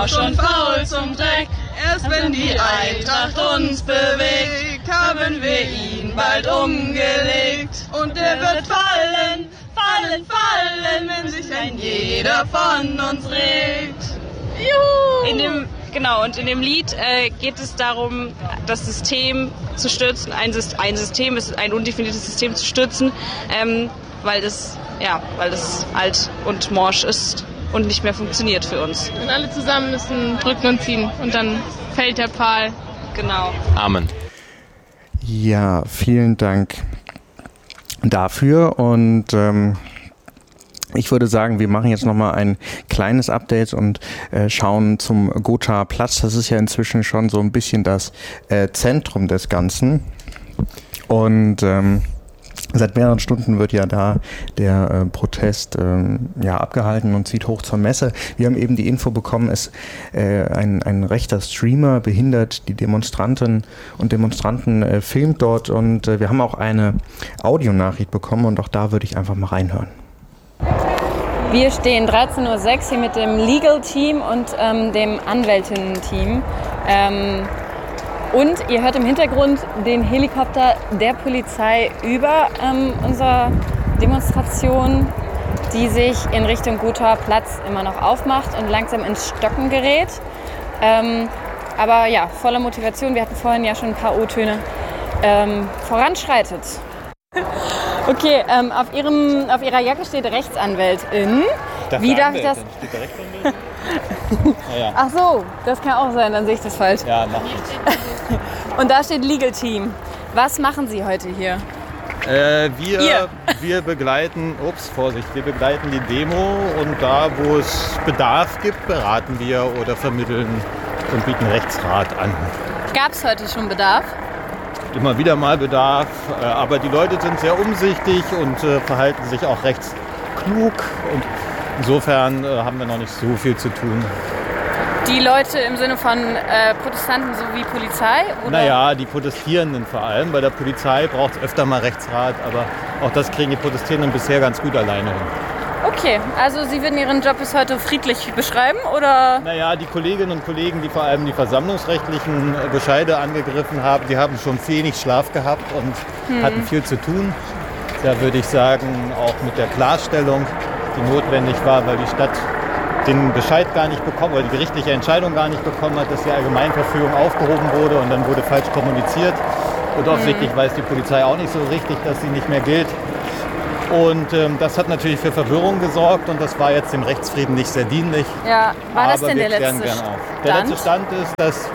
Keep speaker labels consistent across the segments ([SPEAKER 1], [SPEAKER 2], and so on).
[SPEAKER 1] morsch und faul zum Dreck. Erst wenn die Eintracht uns bewegt, haben wir ihn bald umgelegt. Und er wird fallen, fallen, fallen, wenn sich ein jeder von uns regt. Juhu!
[SPEAKER 2] Und in dem Lied geht es darum, das System zu stürzen, ein undefiniertes System zu stürzen, weil das alt und morsch ist und nicht mehr funktioniert für uns.
[SPEAKER 3] Und alle zusammen müssen drücken und ziehen und dann fällt der Pfahl.
[SPEAKER 2] Genau.
[SPEAKER 4] Amen.
[SPEAKER 5] Ja, vielen Dank dafür und ich würde sagen, wir machen jetzt nochmal ein kleines Update und schauen zum Gothaer Platz. Das ist ja inzwischen schon so ein bisschen das Zentrum des Ganzen. Und seit mehreren Stunden wird ja da der Protest abgehalten und zieht hoch zur Messe. Wir haben eben die Info bekommen, ein rechter Streamer behindert die Demonstrantinnen und Demonstranten, filmt dort und wir haben auch eine Audionachricht bekommen und auch da würde ich einfach mal reinhören.
[SPEAKER 6] Wir stehen 13.06 Uhr hier mit dem Legal-Team und dem Anwältinnen-Team. Und ihr hört im Hintergrund den Helikopter der Polizei über unserer Demonstration, die sich in Richtung Gothaer Platz immer noch aufmacht und langsam ins Stocken gerät. Aber ja, voller Motivation, wir hatten vorhin ja schon ein paar O-Töne, voranschreitet. Okay, auf Ihrer Jacke steht Rechtsanwältin. Wie darf ich das?
[SPEAKER 4] Steht da Rechtsanwältin? Ja.
[SPEAKER 6] Ach so, das kann auch sein, dann sehe ich das falsch.
[SPEAKER 4] Ja, mach ich.
[SPEAKER 6] Und da steht Legal Team. Was machen Sie heute hier?
[SPEAKER 4] Wir begleiten die Demo und da, wo es Bedarf gibt, beraten wir oder vermitteln und bieten Rechtsrat an.
[SPEAKER 6] Gab es heute schon Bedarf?
[SPEAKER 4] Immer wieder mal Bedarf, aber die Leute sind sehr umsichtig und verhalten sich auch recht klug und insofern haben wir noch nicht so viel zu tun.
[SPEAKER 6] Die Leute im Sinne von Protestanten sowie Polizei? Oder?
[SPEAKER 4] Naja, die Protestierenden vor allem. Bei der Polizei braucht es öfter mal Rechtsrat, aber auch das kriegen die Protestierenden bisher ganz gut alleine hin.
[SPEAKER 6] Okay, also Sie würden Ihren Job bis heute friedlich beschreiben, oder?
[SPEAKER 4] Naja, die Kolleginnen und Kollegen, die vor allem die versammlungsrechtlichen Bescheide angegriffen haben, die haben schon wenig Schlaf gehabt und hatten viel zu tun. Da würde ich sagen, auch mit der Klarstellung, die notwendig war, weil die Stadt den Bescheid gar nicht bekommen oder die gerichtliche Entscheidung gar nicht bekommen hat, dass die Allgemeinverfügung aufgehoben wurde und dann wurde falsch kommuniziert. Und offensichtlich weiß die Polizei auch nicht so richtig, dass sie nicht mehr gilt. Und das hat natürlich für Verwirrung gesorgt und das war jetzt dem Rechtsfrieden nicht sehr dienlich.
[SPEAKER 6] Ja, war das denn der letzte Stand?
[SPEAKER 4] Der letzte Stand ist, dass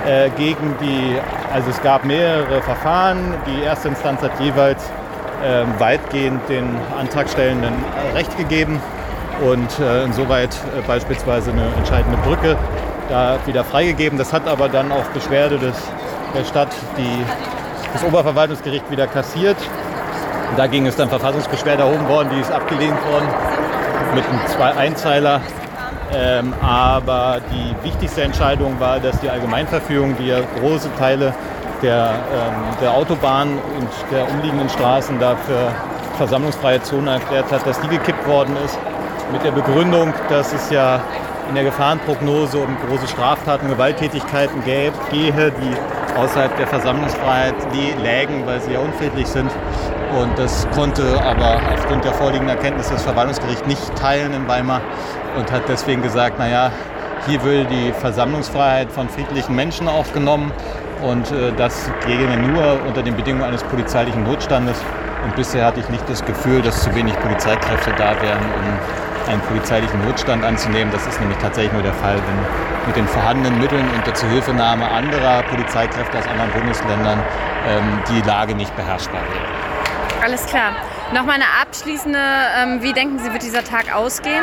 [SPEAKER 4] es gab mehrere Verfahren. Die erste Instanz hat jeweils weitgehend den Antragstellenden Recht gegeben und insoweit beispielsweise eine entscheidende Brücke da wieder freigegeben. Das hat aber dann auf Beschwerde der Stadt das Oberverwaltungsgericht wieder kassiert. Dagegen ist dann Verfassungsbeschwerde erhoben worden, die ist abgelehnt worden mit einem Einzeiler. Aber die wichtigste Entscheidung war, dass die Allgemeinverfügung, die ja große Teile der Autobahn und der umliegenden Straßen dafür versammlungsfreie Zone erklärt hat, dass die gekippt worden ist. Mit der Begründung, dass es ja in der Gefahrenprognose um große Straftaten und Gewalttätigkeiten gehe, die außerhalb der Versammlungsfreiheit lägen, weil sie ja unfriedlich sind. Und das konnte aber aufgrund der vorliegenden Erkenntnisse das Verwaltungsgericht nicht teilen in Weimar und hat deswegen gesagt, naja, hier wird die Versammlungsfreiheit von friedlichen Menschen aufgenommen und das ginge nur unter den Bedingungen eines polizeilichen Notstandes. Und bisher hatte ich nicht das Gefühl, dass zu wenig Polizeikräfte da wären, um einen polizeilichen Notstand anzunehmen. Das ist nämlich tatsächlich nur der Fall, wenn mit den vorhandenen Mitteln und der Zuhilfenahme anderer Polizeikräfte aus anderen Bundesländern die Lage nicht beherrschbar wäre.
[SPEAKER 6] Alles klar. Nochmal eine abschließende, wie denken Sie, wird dieser Tag ausgehen?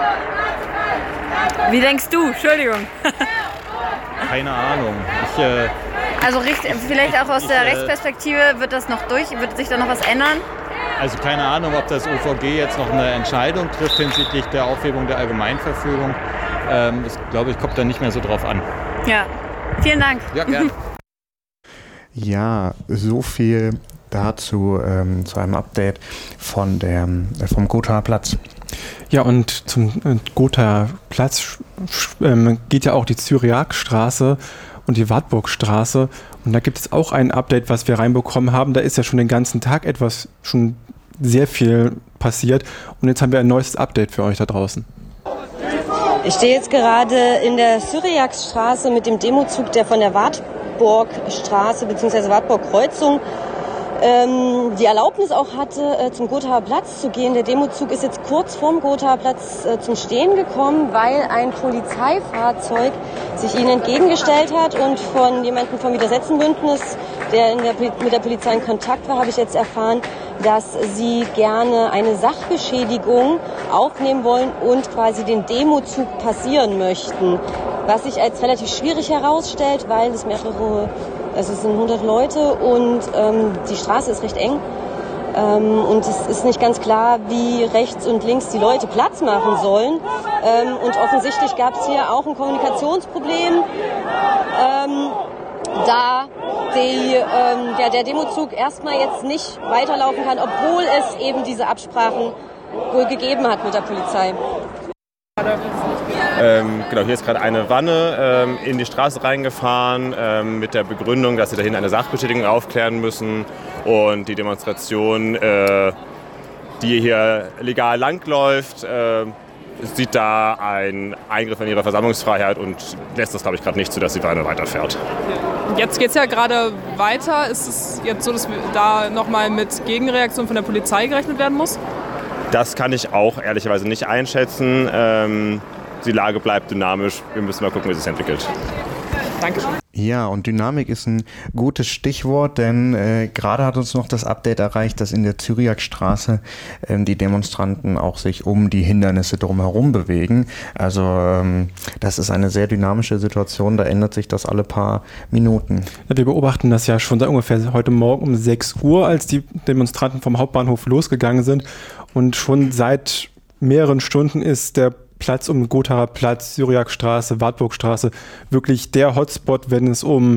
[SPEAKER 6] Wie denkst du? Entschuldigung.
[SPEAKER 4] Keine Ahnung.
[SPEAKER 6] Also vielleicht auch aus der Rechtsperspektive wird sich da noch was ändern?
[SPEAKER 4] Also keine Ahnung, ob das OVG jetzt noch eine Entscheidung trifft hinsichtlich der Aufhebung der Allgemeinverfügung. Das, glaube ich, kommt da nicht mehr so drauf an.
[SPEAKER 6] Ja, vielen Dank.
[SPEAKER 4] Ja, gerne.
[SPEAKER 5] Ja, so viel dazu zu einem Update vom Gothaer Platz.
[SPEAKER 7] Ja, und zum Gothaer Platz geht ja auch die Cyriakstraße und die Wartburgstraße. Und da gibt es auch ein Update, was wir reinbekommen haben. Da ist ja schon den ganzen Tag schon sehr viel passiert. Und jetzt haben wir ein neues Update für euch da draußen.
[SPEAKER 8] Ich stehe jetzt gerade in der Cyriakstraße mit dem Demozug, der von der Wartburgstraße bzw. Wartburgkreuzung die Erlaubnis auch hatte, zum Gothaer Platz zu gehen. Der Demozug ist jetzt kurz vorm Gothaer Platz zum Stehen gekommen, weil ein Polizeifahrzeug sich ihnen entgegengestellt hat und von jemandem vom Widersetzenbündnis, der mit der Polizei in Kontakt war, habe ich jetzt erfahren, dass sie gerne eine Sachbeschädigung aufnehmen wollen und quasi den Demozug passieren möchten. Was sich als relativ schwierig herausstellt, weil es sind 100 Leute und die Straße ist recht eng. Und es ist nicht ganz klar, wie rechts und links die Leute Platz machen sollen. Und offensichtlich gab es hier auch ein Kommunikationsproblem, da der Demozug erstmal jetzt nicht weiterlaufen kann, obwohl es eben diese Absprachen wohl gegeben hat mit der Polizei.
[SPEAKER 9] Genau, hier ist gerade eine Wanne in die Straße reingefahren mit der Begründung, dass sie dahin eine Sachbeschädigung aufklären müssen und die Demonstration, die hier legal langläuft, sieht da einen Eingriff in ihre Versammlungsfreiheit und lässt das, glaube ich, gerade nicht zu, dass die Wanne weiterfährt.
[SPEAKER 10] Jetzt geht es ja gerade weiter. Ist es jetzt so, dass da nochmal mit Gegenreaktion von der Polizei gerechnet werden muss?
[SPEAKER 9] Das kann ich auch ehrlicherweise nicht einschätzen. Die Lage bleibt dynamisch. Wir müssen mal gucken, wie es sich entwickelt.
[SPEAKER 10] Dankeschön.
[SPEAKER 5] Ja, und Dynamik ist ein gutes Stichwort, denn gerade hat uns noch das Update erreicht, dass in der Cyriakstraße die Demonstranten auch sich um die Hindernisse drumherum bewegen. Also das ist eine sehr dynamische Situation, da ändert sich das alle paar Minuten.
[SPEAKER 7] Ja, wir beobachten das ja schon seit ungefähr heute Morgen um 6 Uhr, als die Demonstranten vom Hauptbahnhof losgegangen sind. Und schon seit mehreren Stunden ist der Platz um Gothaer Platz, Cyriakstraße, Wartburgstraße wirklich der Hotspot, wenn es um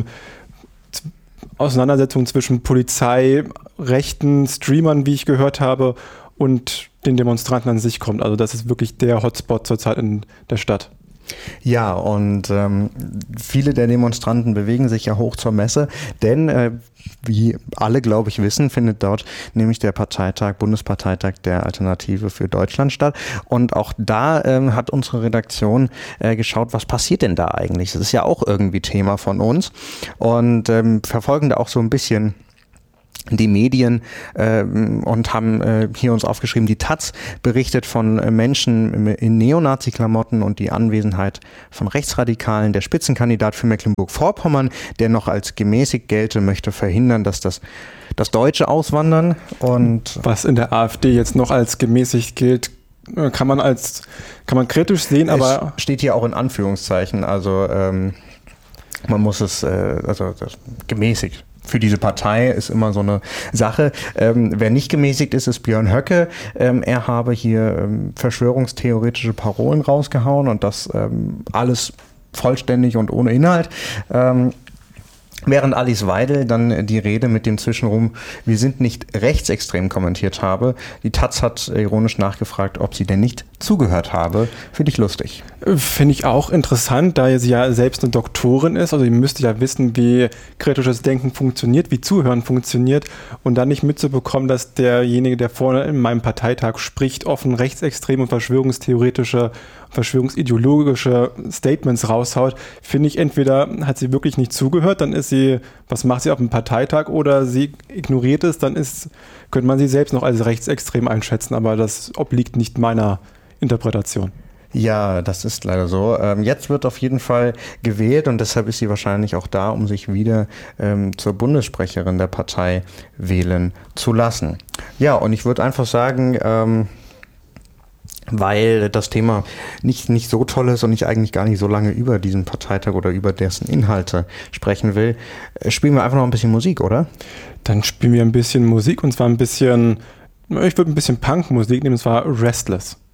[SPEAKER 7] Auseinandersetzungen zwischen Polizei, rechten Streamern, wie ich gehört habe, und den Demonstranten an sich kommt. Also das ist wirklich der Hotspot zurzeit in der Stadt.
[SPEAKER 5] Ja, und viele der Demonstranten bewegen sich ja hoch zur Messe, denn wie alle, glaube ich, wissen, findet dort nämlich der Bundesparteitag der Alternative für Deutschland statt. Und auch da hat unsere Redaktion geschaut, was passiert denn da eigentlich? Das ist ja auch irgendwie Thema von uns und verfolgen da auch so ein bisschen die Medien und haben hier uns aufgeschrieben, die Taz berichtet von Menschen in Neonazi-Klamotten und die Anwesenheit von Rechtsradikalen. Der Spitzenkandidat für Mecklenburg-Vorpommern, der noch als gemäßigt gelte, möchte verhindern, dass das Deutsche auswandern. Und was in der AfD jetzt noch als gemäßigt gilt, kann man kritisch sehen, aber steht hier auch in Anführungszeichen. Also man muss es gemäßigt. Für diese Partei ist immer so eine Sache. Wer nicht gemäßigt ist, ist Björn Höcke. Er habe hier verschwörungstheoretische Parolen rausgehauen und das alles vollständig und ohne Inhalt. Während Alice Weidel dann die Rede mit dem Zwischenruhm, wir sind nicht rechtsextrem, kommentiert habe. Die Taz hat ironisch nachgefragt, ob sie denn nicht zugehört habe. Finde ich lustig.
[SPEAKER 7] Finde ich auch interessant, da sie ja selbst eine Doktorin ist. Also sie müsste ja wissen, wie kritisches Denken funktioniert, wie Zuhören funktioniert und dann nicht mitzubekommen, dass derjenige, der vorne in meinem Parteitag spricht, offen rechtsextreme und verschwörungsideologische Statements raushaut, finde ich, entweder hat sie wirklich nicht zugehört, dann ist sie, was macht sie auf dem Parteitag, oder sie ignoriert es, dann könnte man sie selbst noch als rechtsextrem einschätzen, aber das obliegt nicht meiner Interpretation.
[SPEAKER 5] Ja, das ist leider so. Jetzt wird auf jeden Fall gewählt und deshalb ist sie wahrscheinlich auch da, um sich wieder zur Bundessprecherin der Partei wählen zu lassen. Ja, und ich würde einfach sagen, weil das Thema nicht so toll ist und ich eigentlich gar nicht so lange über diesen Parteitag oder über dessen Inhalte sprechen will, spielen wir einfach noch ein bisschen Musik, oder?
[SPEAKER 7] Dann spielen wir ein bisschen Musik und zwar ich würde ein bisschen Punkmusik nehmen, und zwar Restless.